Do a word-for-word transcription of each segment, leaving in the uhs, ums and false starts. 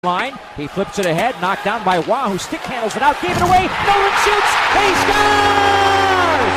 line. He flips it ahead, knocked down by Waugh, who stick handles it out, gave it away. Nolan shoots. He scores!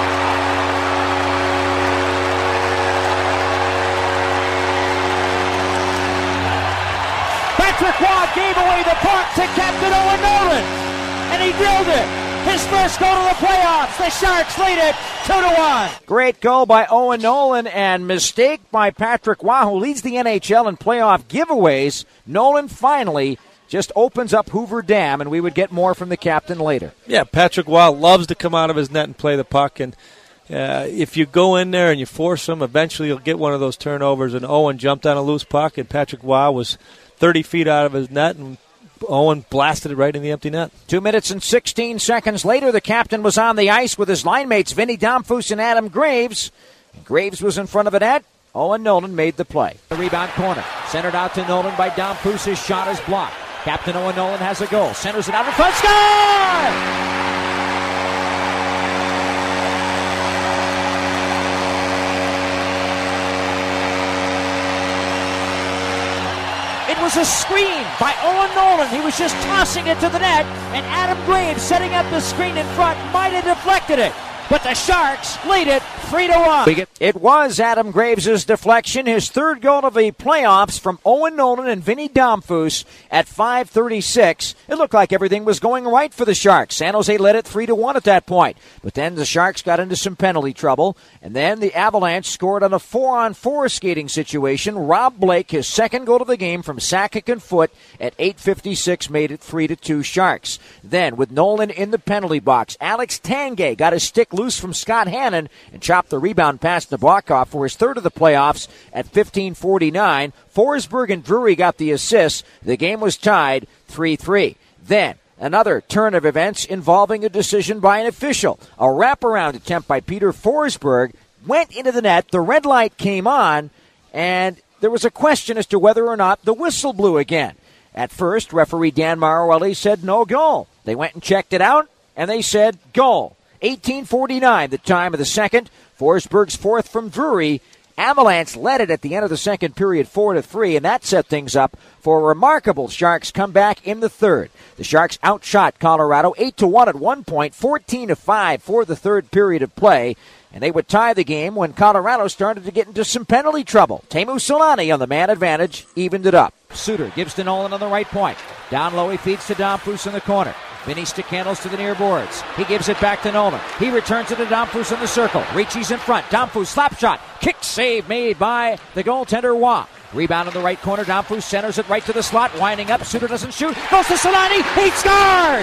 Patrick Waugh gave away the puck to Captain Owen Nolan, and he drilled it. His first goal to the playoffs. The Sharks lead it two to one. Great goal by Owen Nolan and mistake by Patrick Waugh, who leads the N H L in playoff giveaways. Nolan finally just opens up Hoover Dam, and we would get more from the captain later. Yeah, Patrick Waugh loves to come out of his net and play the puck, and uh, if you go in there and you force him, eventually you'll get one of those turnovers, and Owen jumped on a loose puck, and Patrick Waugh was thirty feet out of his net, and Owen blasted it right in the empty net. Two minutes and sixteen seconds later, the captain was on the ice with his line mates Vinny Damphousse and Adam Graves. Graves was in front of a net. Owen Nolan made the play. The rebound corner. Centered out to Nolan by Damphousse. His shot is blocked. Captain Owen Nolan has a goal. Centers it out in front. Score! It was a screen by Owen Nolan. He was just tossing it to the net, and Adam Graves, setting up the screen in front, might have deflected it. But the Sharks lead it three to one. It was Adam Graves' deflection, his third goal of the playoffs from Owen Nolan and Vinny Damphousse at five thirty-six. It looked like everything was going right for the Sharks. San Jose led it three to one at that point. But then the Sharks got into some penalty trouble, and then the Avalanche scored on a four-on-four skating situation. Rob Blake, his second goal of the game from Sakic and foot at eight fifty-six, made it three to two Sharks. Then, with Nolan in the penalty box, Alex Tanguay got his stick loose from Scott Hannon and chopped the rebound past Nabokov for his third of the playoffs at fifteen forty-nine. Forsberg and Drury got the assists. The game was tied three three. Then, another turn of events involving a decision by an official. A wraparound attempt by Peter Forsberg went into the net. The red light came on, and there was a question as to whether or not the whistle blew again. At first, referee Dan Marowelli said no goal. They went and checked it out, and they said goal. eighteen forty-nine, the time of the second. Forsberg's fourth from Drury. Avalanche led it at the end of the second period four to three, and that set things up for a remarkable Sharks comeback in the third. The Sharks outshot Colorado eight to one at one point, fourteen to five for the third period of play, and they would tie the game when Colorado started to get into some penalty trouble. Teemu Selanne on the man advantage evened it up. Suter gives to Nolan on the right point. Down low, he feeds to Damphousse in the corner. Vinny stick handles to the near boards. He gives it back to Nolan. He returns it to Damphousse in the circle. Ricci's in front. Damphousse slap shot. Kick save made by the goaltender Waugh. Rebound in the right corner. Damphousse centers it right to the slot. Winding up. Suter doesn't shoot. Goes to Selanne. He scores!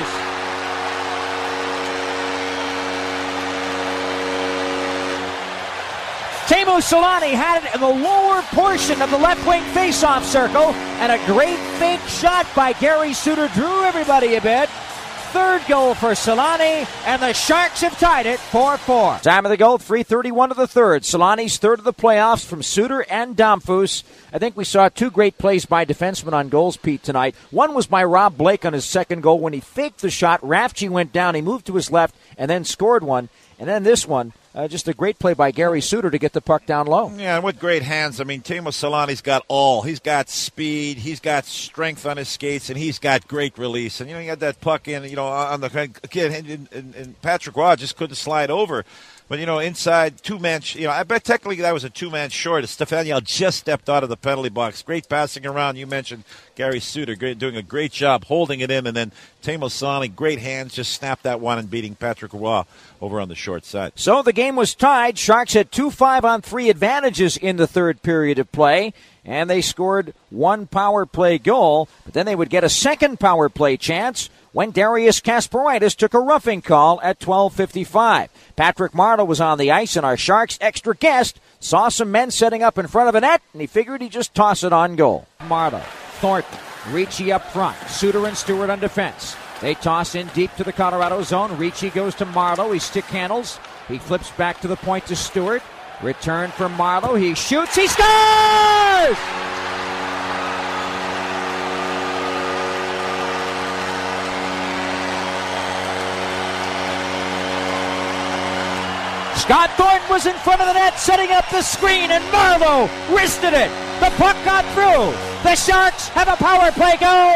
Teemu Selanne had it in the lower portion of the left wing faceoff circle, and a great fake shot by Gary Suter drew everybody a bit. Third goal for Selanne, and the Sharks have tied it four four. Time of the goal, three thirty-one to the third. Selanne's third of the playoffs from Suter and Damphousse. I think we saw two great plays by defensemen on goals, Pete, tonight. One was by Rob Blake on his second goal when he faked the shot. Rafchi went down, he moved to his left, and then scored one. And then this one, uh, just a great play by Gary Suter to get the puck down low. Yeah, and with great hands. I mean, Teemu Selanne's got all. He's got speed, he's got strength on his skates, and he's got great release. And, you know, he had that puck in, you know, on the kid, and, and, and Patrick Waugh just couldn't slide over. But, you know, inside two-man, you know, I bet technically that was a two-man short. Stefaniel just stepped out of the penalty box. Great passing around. You mentioned Gary Suter great, doing a great job holding it in. And then Teemu Selanne, great hands, just snapped that one and beating Patrick Waugh over on the short side. So the game was tied. Sharks had two five on three advantages in the third period of play. And they scored one power play goal. But then they would get a second power play chance when Darius Kasparaitis took a roughing call at twelve fifty-five. Patrick Marleau was on the ice, and our Sharks extra guest saw some men setting up in front of a net, and he figured he'd just toss it on goal. Marleau, Thornton, Ricci up front, Suter and Stewart on defense. They toss in deep to the Colorado zone. Ricci goes to Marleau. He stick handles. He flips back to the point to Stewart. Return from Marleau. He shoots. He scores! Scott Thornton was in front of the net, setting up the screen, and Marleau wristed it. The puck got through. The Sharks have a power play goal.